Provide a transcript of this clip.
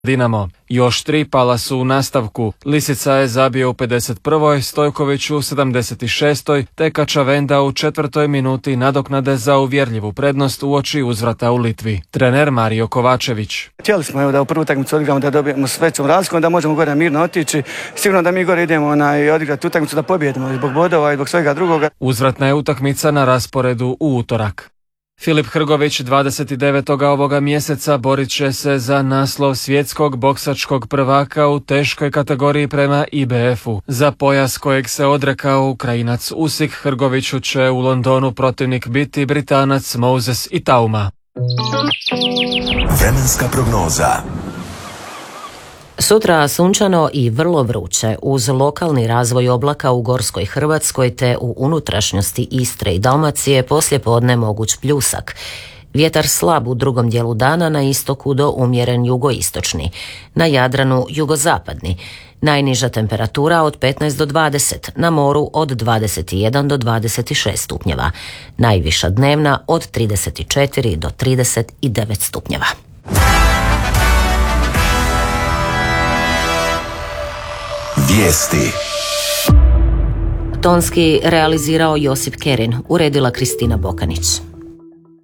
Dinamo. Još 3 pala su u nastavku. Lisica je zabio u 51. Stojković u 76. te Kačavenda u 4. minuti nadoknade za uvjerljivu prednost uoči uzvrata u Litvi. Trener Mario Kovačević. Htjeli smo da u prvu utakmicu odigramo, da dobijemo s većom razlikom, da možemo gore mirno otići. Sigurno da mi gore idemo odigrati utakmicu da pobijedimo zbog bodova i zbog svega drugoga. Uzvratna je utakmica na rasporedu u utorak. Filip Hrgović 29. ovoga mjeseca borit će se za naslov svjetskog boksačkog prvaka u teškoj kategoriji prema IBF-u. Za pojas kojeg se odrekao Ukrajinac Usyk, Hrgoviću će u Londonu protivnik biti Britanac Moses Itauma. Vremenska prognoza. Sutra sunčano i vrlo vruće, uz lokalni razvoj oblaka u Gorskoj Hrvatskoj te u unutrašnjosti Istre i Dalmacije poslijepodne moguć pljusak. Vjetar slab u drugom dijelu dana, na istoku do umjeren jugoistočni, na Jadranu jugozapadni. Najniža temperatura od 15 do 20, na moru od 21 do 26 stupnjeva. Najviša dnevna od 34 do 39 stupnjeva. Vijesti. Tonski realizirao Josip Kerin, uredila Kristina Bokanić.